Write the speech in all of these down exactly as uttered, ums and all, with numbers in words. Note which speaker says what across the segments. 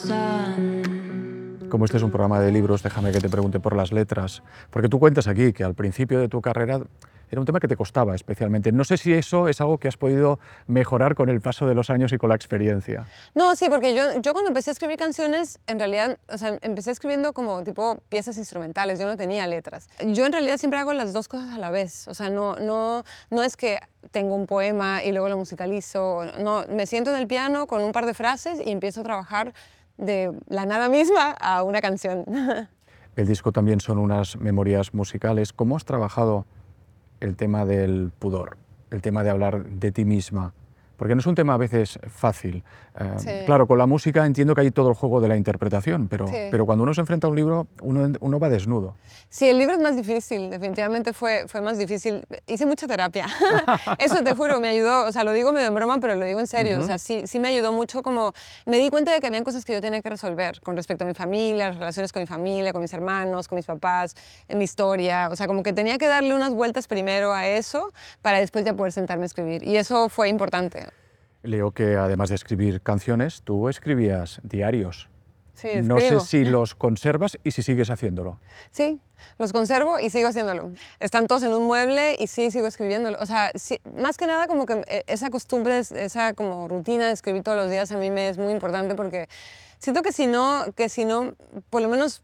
Speaker 1: sun.
Speaker 2: Como este es un programa de libros, déjame que te pregunte por las letras, porque tú cuentas aquí que al principio de tu carrera era un tema que te costaba especialmente. No sé si eso es algo que has podido mejorar con el paso de los años y con la experiencia.
Speaker 3: No, sí, porque yo, yo cuando empecé a escribir canciones, en realidad, o sea, empecé escribiendo como tipo piezas instrumentales, yo no tenía letras. Yo en realidad siempre hago las dos cosas a la vez, o sea, no, no, no es que tengo un poema y luego lo musicalizo, no, me siento en el piano con un par de frases y empiezo a trabajar de la nada misma a una canción.
Speaker 2: El disco también son unas memorias musicales. ¿Cómo has trabajado el tema del pudor, el tema de hablar de ti misma? Porque no es un tema a veces fácil. Eh,
Speaker 3: Sí.
Speaker 2: Claro, con la música entiendo que hay todo el juego de la interpretación, pero,
Speaker 3: Sí.
Speaker 2: pero cuando uno se enfrenta a un libro, uno, uno va desnudo.
Speaker 3: Sí, el libro es más difícil, definitivamente fue, fue más difícil. Hice mucha terapia, eso te juro, me ayudó, o sea, lo digo medio en broma, pero lo digo en serio,
Speaker 2: Uh-huh.
Speaker 3: o sea, sí, sí me ayudó mucho, como me di cuenta de que había cosas que yo tenía que resolver con respecto a mi familia, las relaciones con mi familia, con mis hermanos, con mis papás, en mi historia, o sea, como que tenía que darle unas vueltas primero a eso para después ya poder sentarme a escribir, y eso fue importante.
Speaker 2: Leo que además de escribir canciones, tú escribías diarios.
Speaker 3: Sí,
Speaker 2: No sé
Speaker 3: escribo.
Speaker 2: si los conservas y si sigues haciéndolo.
Speaker 3: Sí, los conservo y sigo haciéndolo. Están todos en un mueble y sí, sigo escribiéndolo. O sea, sí, más que nada como que esa costumbre, esa como rutina de escribir todos los días a mí me es muy importante porque siento que si no, que si no por lo menos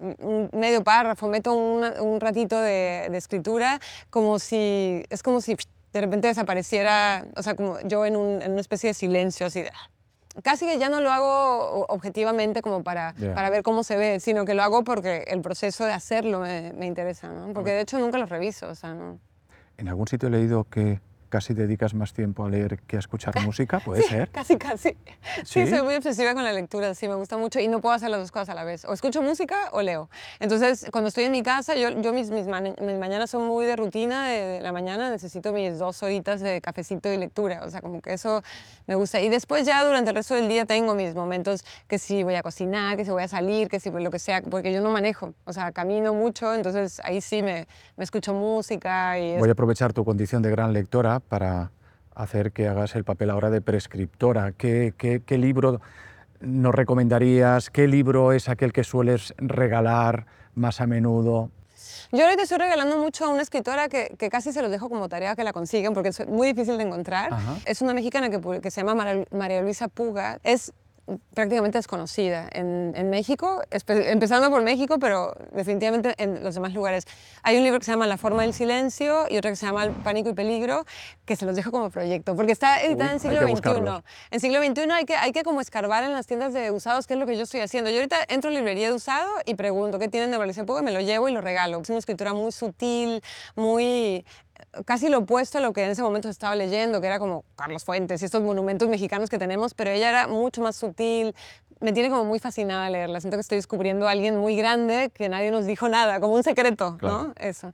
Speaker 3: un medio párrafo, meto una, un ratito de, de escritura, como si, es como si de repente desapareciera, o sea, como yo en, un, en una especie de silencio así de... Casi que ya no lo hago objetivamente como para,
Speaker 2: Yeah.
Speaker 3: para ver cómo se ve, sino que lo hago porque el proceso de hacerlo me, me interesa, ¿no? Porque de hecho nunca lo reviso, o sea, ¿no?
Speaker 2: En algún sitio he leído que casi dedicas más tiempo a leer que a escuchar música, ¿puede
Speaker 3: Sí,
Speaker 2: ser?
Speaker 3: casi, casi. Sí,
Speaker 2: ¿Sí?
Speaker 3: soy muy obsesiva con la lectura, sí, me gusta mucho y no puedo hacer las dos cosas a la vez. O escucho música o leo. Entonces, cuando estoy en mi casa, yo, yo mis, mis, ma mis mañanas son muy de rutina, de, de la mañana necesito mis dos horitas de cafecito y lectura, o sea, como que eso me gusta. Y después ya durante el resto del día tengo mis momentos que si voy a cocinar, que si voy a salir, que si lo que sea, porque yo no manejo, o sea, camino mucho, entonces ahí sí me, me escucho música y... Es...
Speaker 2: Voy a aprovechar tu condición de gran lectora para hacer que hagas el papel ahora de prescriptora. ¿Qué, qué, qué libro nos recomendarías? ¿Qué libro es aquel que sueles regalar más a menudo?
Speaker 3: Yo ahorita estoy regalando mucho a una escritora que, que casi se los dejo como tarea que la consigan porque es muy difícil de encontrar.
Speaker 2: Ajá.
Speaker 3: Es una mexicana que, que se llama María Luisa Puga. Es prácticamente desconocida en, en México, empezando por México, pero definitivamente en los demás lugares. Hay un libro que se llama La forma del silencio y otro que se llama El pánico y peligro, que se los dejo como proyecto, porque está editada en siglo veintiuno. En siglo veintiuno hay que, hay que como escarbar en las tiendas de usados, que es lo que yo estoy haciendo. Yo ahorita entro a librería de usado y pregunto qué tienen de María Luisa Puga, me lo llevo y lo regalo. Es una escritura muy sutil, muy... casi lo opuesto a lo que en ese momento estaba leyendo, que era como Carlos Fuentes y estos monumentos mexicanos que tenemos, pero ella era mucho más sutil. Me tiene como muy fascinada leerla. Siento que estoy descubriendo a alguien muy grande que nadie nos dijo nada, como un secreto, claro. ¿No? Eso.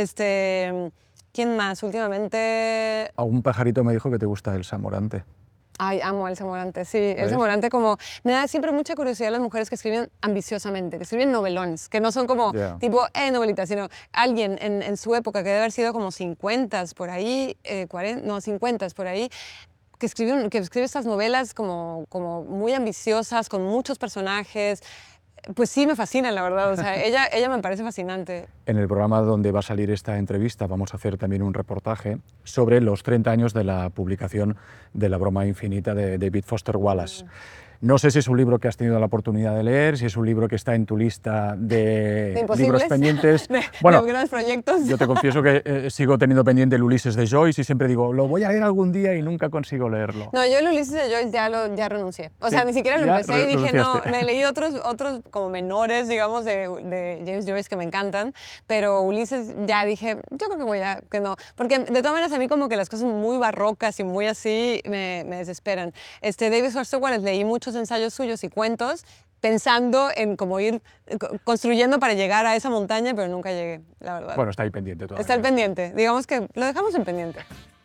Speaker 3: Este, ¿quién más? Últimamente...
Speaker 2: A un pajarito me dijo que te gusta Elsa Morante.
Speaker 3: Ay, amo a Elsa Morante, sí. Elsa Morante como... Me da siempre mucha curiosidad las mujeres que escriben ambiciosamente, que escriben novelones, que no son como yeah. tipo, eh, novelitas, sino alguien en, en su época, que debe haber sido como cincuentas por ahí, eh, cuarenta, no, cincuentas por ahí, que escribe, que escribe estas novelas como, como muy ambiciosas, con muchos personajes. Pues sí, me fascina, la verdad. O sea, ella, ella me parece fascinante.
Speaker 2: En el programa donde va a salir esta entrevista vamos a hacer también un reportaje sobre los treinta años de la publicación de La broma infinita de David Foster Wallace. Mm. No sé si es un libro que has tenido la oportunidad de leer, si es un libro que está en tu lista de,
Speaker 3: ¿De
Speaker 2: libros pendientes.
Speaker 3: de,
Speaker 2: bueno,
Speaker 3: de grandes proyectos.
Speaker 2: Yo te confieso que eh, sigo teniendo pendiente el Ulises de Joyce y siempre digo, lo voy a leer algún día y nunca consigo leerlo.
Speaker 3: No, yo el Ulises de Joyce ya, lo, ya renuncié. O
Speaker 2: sí,
Speaker 3: sea, ni siquiera lo empecé y dije, no, me leí otros, otros como menores, digamos, de, de James Joyce que me encantan, pero Ulises ya dije, yo creo que voy a, que no. Porque de todas maneras a mí como que las cosas muy barrocas y muy así me, me desesperan. Este, David Foster Wallace, leí muchos ensayos suyos y cuentos pensando en cómo ir construyendo para llegar a esa montaña, pero nunca llegué, la verdad.
Speaker 2: Bueno, está ahí pendiente todavía.
Speaker 3: Está el pendiente, digamos que lo dejamos en pendiente.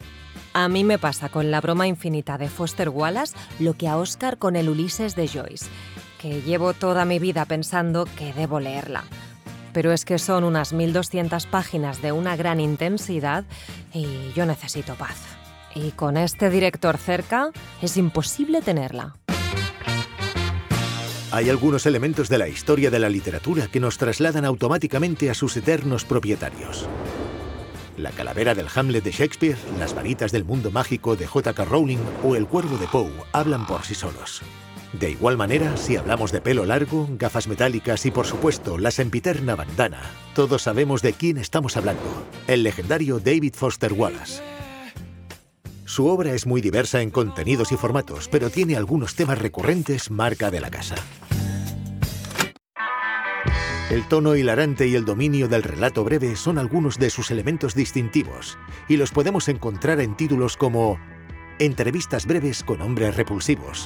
Speaker 4: A mí me pasa con La broma infinita de Foster Wallace lo que a Oscar con el Ulises de Joyce, que llevo toda mi vida pensando que debo leerla. Pero es que son unas mil doscientas páginas de una gran intensidad y yo necesito paz. Y con este director cerca es imposible tenerla.
Speaker 1: Hay algunos elementos de la historia de la literatura que nos trasladan automáticamente a sus eternos propietarios. La calavera del Hamlet de Shakespeare, las varitas del mundo mágico de J K Rowling o el cuervo de Poe hablan por sí solos. De igual manera, si hablamos de pelo largo, gafas metálicas y por supuesto la sempiterna bandana, todos sabemos de quién estamos hablando, el legendario David Foster Wallace. Su obra es muy diversa en contenidos y formatos, pero tiene algunos temas recurrentes marca de la casa. El tono hilarante y el dominio del relato breve son algunos de sus elementos distintivos, y los podemos encontrar en títulos como Entrevistas breves con hombres repulsivos,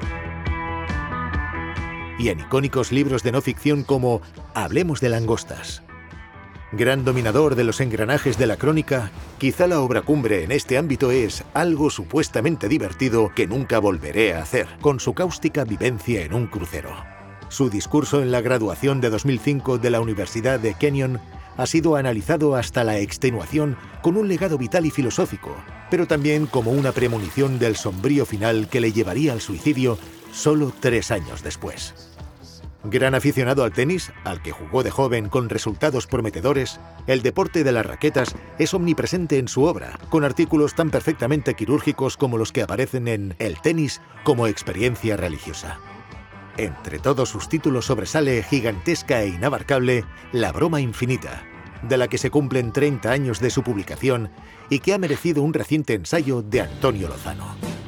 Speaker 1: y en icónicos libros de no ficción como Hablemos de langostas. Gran dominador de los engranajes de la crónica, quizá la obra cumbre en este ámbito es Algo supuestamente divertido que nunca volveré a hacer, con su cáustica vivencia en un crucero. Su discurso en la graduación de dos mil cinco de la Universidad de Kenyon ha sido analizado hasta la extenuación con un legado vital y filosófico, pero también como una premonición del sombrío final que le llevaría al suicidio solo tres años después. Gran aficionado al tenis, al que jugó de joven con resultados prometedores, el deporte de las raquetas es omnipresente en su obra, con artículos tan perfectamente quirúrgicos como los que aparecen en El tenis como experiencia religiosa. Entre todos sus títulos sobresale gigantesca e inabarcable La broma infinita, de la que se cumplen treinta años de su publicación y que ha merecido un reciente ensayo de Antonio Lozano.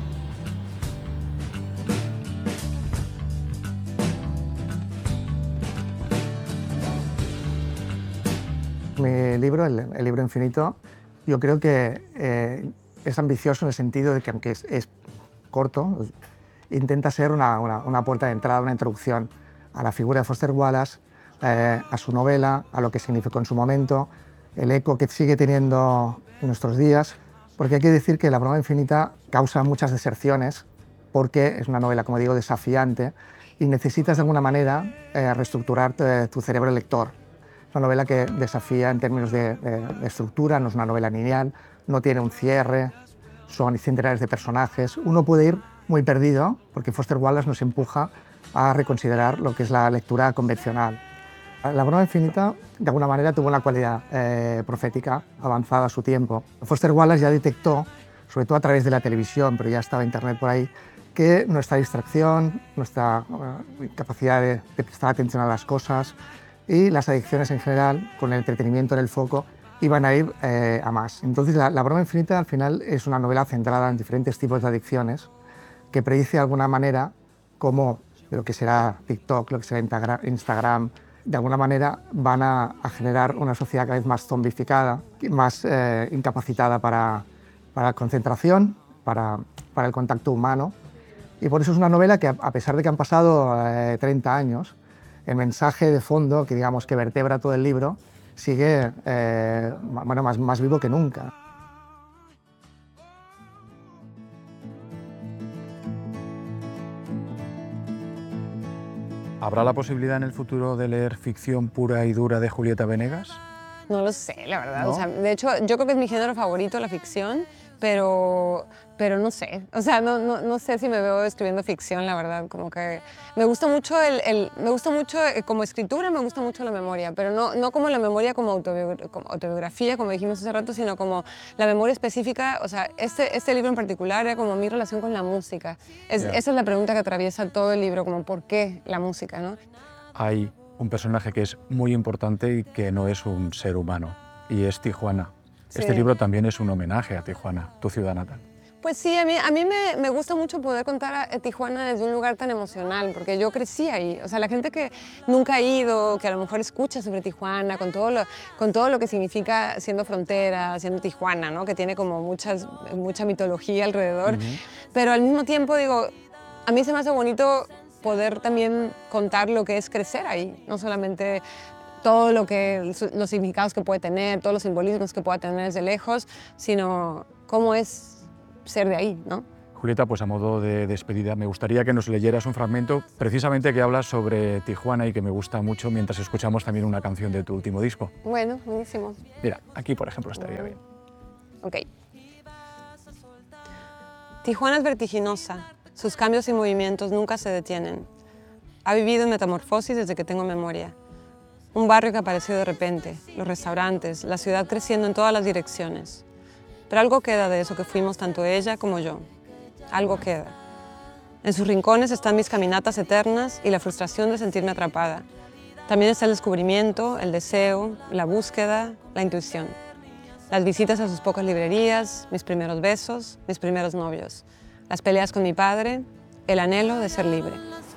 Speaker 5: Mi libro, el, el libro infinito, yo creo que eh, es ambicioso en el sentido de que, aunque es, es corto, intenta ser una, una, una puerta de entrada, una introducción a la figura de Foster Wallace, eh, a su novela, a lo que significó en su momento, el eco que sigue teniendo en nuestros días, porque hay que decir que La broma infinita causa muchas deserciones, porque es una novela, como digo, desafiante, y necesitas de alguna manera eh, reestructurar eh, tu cerebro lector. Es una novela que desafía en términos de, de, de estructura, no es una novela lineal, no tiene un cierre, son centenares de personajes. Uno puede ir muy perdido porque Foster Wallace nos empuja a reconsiderar lo que es la lectura convencional. La broma infinita, de alguna manera, tuvo una cualidad eh, profética avanzada a su tiempo. Foster Wallace ya detectó, sobre todo a través de la televisión, pero ya estaba Internet por ahí, que nuestra distracción, nuestra uh, capacidad de, de prestar atención a las cosas, y las adicciones en general, con el entretenimiento en el foco, iban a ir eh, a más. Entonces, la, la broma infinita, al final, es una novela centrada en diferentes tipos de adicciones que predice de alguna manera cómo lo que será TikTok, lo que será Instagram, de alguna manera van a, a generar una sociedad cada vez más zombificada, más eh, incapacitada para, para la concentración, para, para el contacto humano. Y por eso es una novela que, a pesar de que han pasado eh, treinta años, el mensaje de fondo, que digamos que vertebra todo el libro, sigue eh, bueno, más, más vivo que nunca.
Speaker 2: ¿Habrá la posibilidad en el futuro de leer ficción pura y dura de Julieta Venegas?
Speaker 3: No lo sé, la verdad.
Speaker 2: ¿No?
Speaker 3: O sea, de hecho, yo creo que es mi género favorito, la ficción, pero, pero no sé. O sea, no, no, no sé si me veo escribiendo ficción, la verdad. Como que me gusta mucho, el, el, me gusta mucho como escritura, me gusta mucho la memoria, pero no, no como la memoria como, autobiogra como autobiografía, como dijimos hace rato, sino como la memoria específica. O sea, este, este libro en particular era como mi relación con la música. Es,
Speaker 2: Yeah.
Speaker 3: Esa es la pregunta que atraviesa todo el libro, como ¿por qué la música, no?
Speaker 2: Hay un personaje que es muy importante y que no es un ser humano, y es Tijuana.
Speaker 3: Sí.
Speaker 2: Este libro también es un homenaje a Tijuana, tu ciudad natal.
Speaker 3: Pues sí, a mí, a mí me, me gusta mucho poder contar a, a Tijuana desde un lugar tan emocional, porque yo crecí ahí. O sea, la gente que nunca ha ido, que a lo mejor escucha sobre Tijuana, con todo lo, con todo lo que significa siendo frontera, siendo Tijuana, ¿no? Que tiene como muchas, mucha mitología alrededor. Uh-huh. Pero al mismo tiempo, digo, a mí se me hace bonito poder también contar lo que es crecer ahí, no solamente todo lo que, los significados que puede tener, todos los simbolismos que pueda tener desde lejos, sino cómo es ser de ahí, ¿no?
Speaker 2: Julieta, pues a modo de despedida, me gustaría que nos leyeras un fragmento precisamente que habla sobre Tijuana y que me gusta mucho mientras escuchamos también una canción de tu último disco.
Speaker 3: Bueno, buenísimo.
Speaker 2: Mira, aquí por ejemplo estaría bien.
Speaker 3: Ok. Tijuana es vertiginosa, sus cambios y movimientos nunca se detienen. Ha vivido en metamorfosis desde que tengo memoria. Un barrio que apareció de repente, los restaurantes, la ciudad creciendo en todas las direcciones. Pero algo queda de eso que fuimos tanto ella como yo. Algo queda. En sus rincones están mis caminatas eternas y la frustración de sentirme atrapada. También está el descubrimiento, el deseo, la búsqueda, la intuición. Las visitas a sus pocas librerías, mis primeros besos, mis primeros novios. Las peleas con mi padre, el anhelo de ser libre.